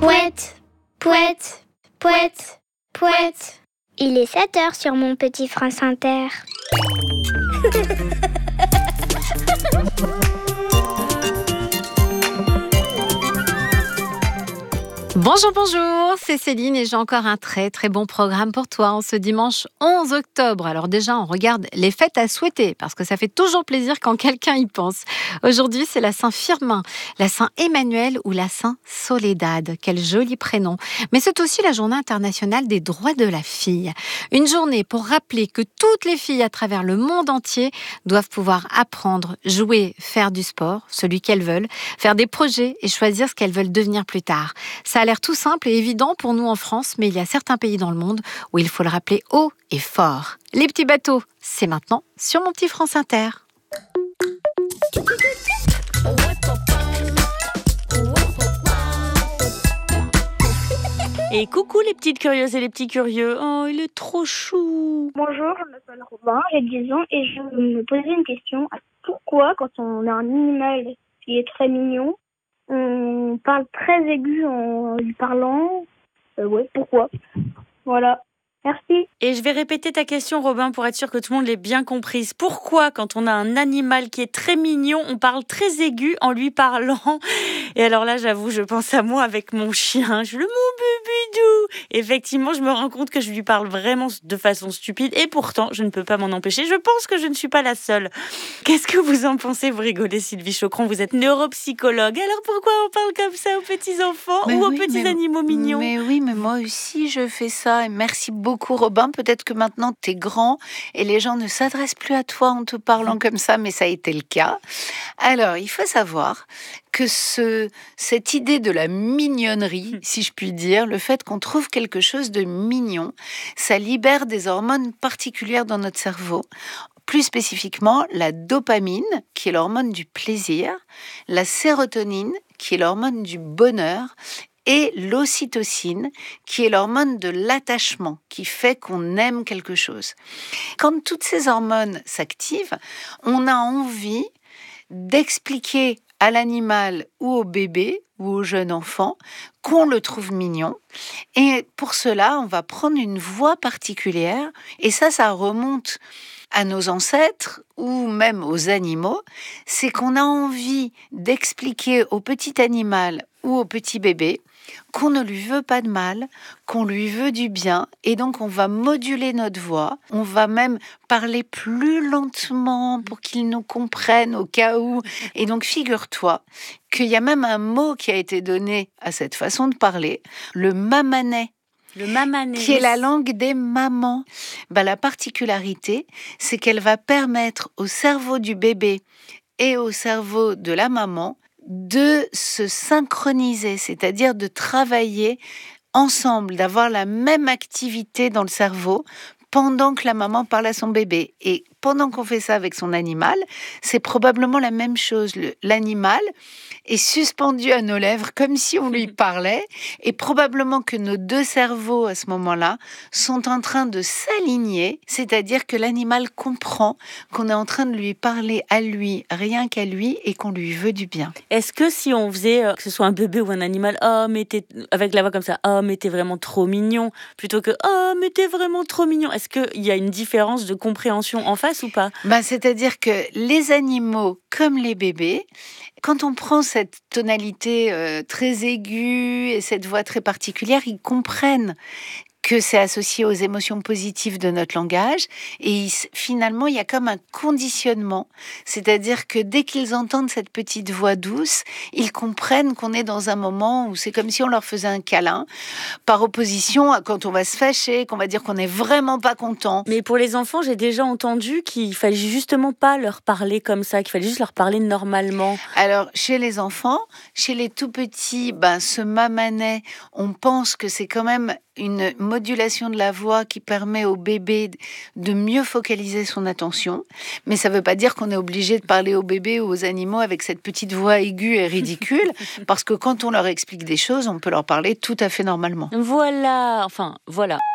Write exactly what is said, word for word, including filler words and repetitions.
Pouette, pouette, pouette, pouette. Il est sept heures sur mon petit France Inter. Bonjour, bonjour, c'est Céline et j'ai encore un très très bon programme pour toi en ce dimanche onze octobre. Alors déjà, on regarde les fêtes à souhaiter parce que ça fait toujours plaisir quand quelqu'un y pense. Aujourd'hui, c'est la Saint-Firmin, la Saint-Emmanuel ou la Saint-Soledad. Quel joli prénom. Mais c'est aussi la journée internationale des droits de la fille. Une journée pour rappeler que toutes les filles à travers le monde entier doivent pouvoir apprendre, jouer, faire du sport, celui qu'elles veulent, faire des projets et choisir ce qu'elles veulent devenir plus tard. Ça a l'air tout simple et évident pour nous en France, mais il y a certains pays dans le monde où il faut le rappeler haut et fort. Les petits bateaux, c'est maintenant sur mon petit France Inter. Et coucou les petites curieuses et les petits curieux. Oh, il est trop chou. Bonjour, je m'appelle Robin, j'ai dix ans et je me posais une question. Pourquoi, quand on a un animal qui est très mignon, on parle très aigu en lui parlant? euh, Ouais, pourquoi? Voilà. Merci. Et je vais répéter ta question, Robin, pour être sûr que tout le monde l'ait bien comprise. Pourquoi, quand on a un animal qui est très mignon, on parle très aigu en lui parlant? Et alors là, j'avoue, je pense à moi avec mon chien. Je le mon bébé. Effectivement, je me rends compte que je lui parle vraiment de façon stupide. Et pourtant, je ne peux pas m'en empêcher. Je pense que je ne suis pas la seule. Qu'est-ce que vous en pensez? Vous rigolez, Sylvie Chocron. Vous êtes neuropsychologue. Alors pourquoi on parle comme ça aux petits-enfants ou aux oui, petits mais, animaux mignons? Mais oui, mais moi aussi, je fais ça. Et merci beaucoup, Robin. Peut-être que maintenant, tu es grand et les gens ne s'adressent plus à toi en te parlant comme ça, mais ça a été le cas. Alors, il faut savoir que ce, cette idée de la mignonnerie, si je puis dire, le fait qu'on trouve quelque chose de mignon, ça libère des hormones particulières dans notre cerveau. Plus spécifiquement, la dopamine, qui est l'hormone du plaisir, la sérotonine, qui est l'hormone du bonheur, et l'ocytocine, qui est l'hormone de l'attachement, qui fait qu'on aime quelque chose. Quand toutes ces hormones s'activent, on a envie d'expliquer à l'animal ou au bébé ou au jeune enfant qu'on le trouve mignon. Et pour cela, on va prendre une voix particulière. Et ça, ça remonte à nos ancêtres ou même aux animaux. C'est qu'on a envie d'expliquer au petit animal ou au petit bébé qu'on ne lui veut pas de mal, qu'on lui veut du bien, et donc on va moduler notre voix, on va même parler plus lentement pour qu'il nous comprenne au cas où. Et donc figure-toi qu'il y a même un mot qui a été donné à cette façon de parler, le mamanais. Le mamanais. Qui est la langue des mamans. Ben, la particularité, c'est qu'elle va permettre au cerveau du bébé et au cerveau de la maman de se synchroniser, c'est-à-dire de travailler ensemble, d'avoir la même activité dans le cerveau pendant que la maman parle à son bébé. Et pendant qu'on fait ça avec son animal, c'est probablement la même chose. Le, l'animal est suspendu à nos lèvres comme si on lui parlait, et probablement que nos deux cerveaux à ce moment-là sont en train de s'aligner, c'est-à-dire que l'animal comprend qu'on est en train de lui parler à lui, rien qu'à lui, et qu'on lui veut du bien. Est-ce que si on faisait, que ce soit un bébé ou un animal, oh mais t'es, avec la voix comme ça, oh mais t'es vraiment trop mignon, plutôt que oh mais t'es vraiment trop mignon, est-ce qu'il y a une différence de compréhension en face ou pas? Ben, c'est-à-dire que les animaux, comme les bébés, quand on prend cette tonalité euh, très aiguë et cette voix très particulière, ils comprennent que c'est associé aux émotions positives de notre langage. Et finalement, il y a comme un conditionnement. C'est-à-dire que dès qu'ils entendent cette petite voix douce, ils comprennent qu'on est dans un moment où c'est comme si on leur faisait un câlin, par opposition à quand on va se fâcher, qu'on va dire qu'on n'est vraiment pas content. Mais pour les enfants, j'ai déjà entendu qu'il fallait justement pas leur parler comme ça, qu'il fallait juste leur parler normalement. Alors, chez les enfants, chez les tout petits, ben, ce mamanais, on pense que c'est quand même une modulation de la voix qui permet au bébé de mieux focaliser son attention. Mais ça ne veut pas dire qu'on est obligé de parler aux bébés ou aux animaux avec cette petite voix aiguë et ridicule, parce que quand on leur explique des choses, on peut leur parler tout à fait normalement. Voilà, enfin, voilà.